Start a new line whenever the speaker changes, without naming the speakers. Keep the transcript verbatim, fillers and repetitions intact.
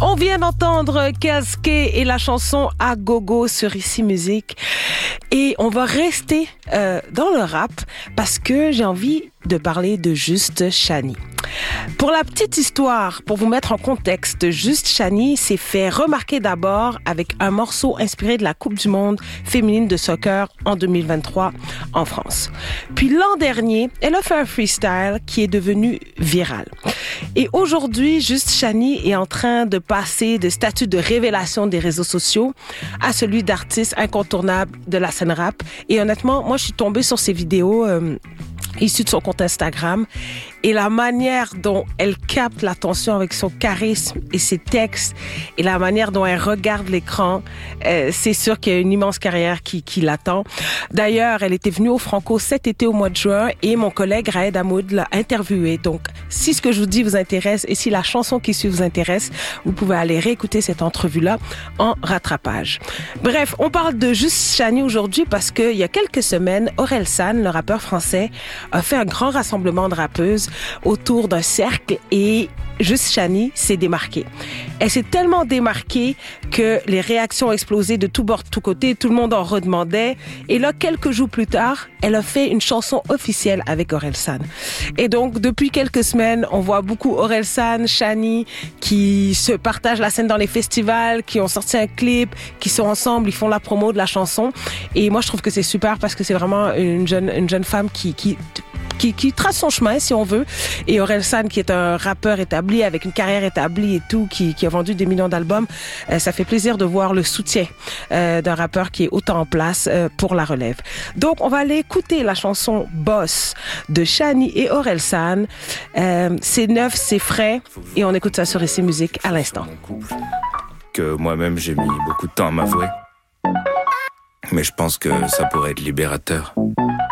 On vient d'entendre Keske et la chanson À Gogo sur Ici Musique. Et on va rester euh, dans le rap parce que j'ai envie de parler de Juste Chani. Pour la petite histoire, pour vous mettre en contexte, Juste Chani s'est fait remarquer d'abord avec un morceau inspiré de la Coupe du monde féminine de soccer en deux mille vingt-trois en France. Puis l'an dernier, elle a fait un freestyle qui est devenu viral. Et aujourd'hui, Juste Chani est en train de passer de statut de révélation des réseaux sociaux à celui d'artiste incontournable de la scène rap. Et honnêtement, moi, je suis tombée sur ces vidéos euh, issues de son compte Instagram. Et la manière dont elle capte l'attention avec son charisme et ses textes et la manière dont elle regarde l'écran, euh, c'est sûr qu'il y a une immense carrière qui, qui l'attend. D'ailleurs, elle était venue au Franco cet été au mois de juin et mon collègue Raed Hamoud l'a interviewée. Donc, si ce que je vous dis vous intéresse et si la chanson qui suit vous intéresse, vous pouvez aller réécouter cette entrevue-là en rattrapage. Bref, on parle de Juste Chani aujourd'hui parce qu'il y a quelques semaines, Orelsan, le rappeur français, a fait un grand rassemblement de rappeuses autour d'un cercle et Juste Chani s'est démarquée. Elle s'est tellement démarquée que les réactions ont explosé de tous bords, de tous côtés. Tout le monde en redemandait. Et là, quelques jours plus tard, elle a fait une chanson officielle avec Orelsan. Et donc, depuis quelques semaines, on voit beaucoup Orelsan, Chani qui se partagent la scène dans les festivals, qui ont sorti un clip, qui sont ensemble, ils font la promo de la chanson. Et moi, je trouve que c'est super parce que c'est vraiment une jeune, une jeune femme qui, qui Qui, qui trace son chemin, si on veut. Et Orelsan, qui est un rappeur établi, avec une carrière établie et tout, qui, qui a vendu des millions d'albums, euh, ça fait plaisir de voir le soutien euh, d'un rappeur qui est autant en place euh, pour la relève. Donc, on va aller écouter la chanson Boss de Chani et Orelsan. Euh, c'est neuf, c'est frais, et on écoute ça sur Ici Musique à l'instant.
Que moi-même, j'ai mis beaucoup de temps à m'avouer. Mais je pense que ça pourrait être libérateur.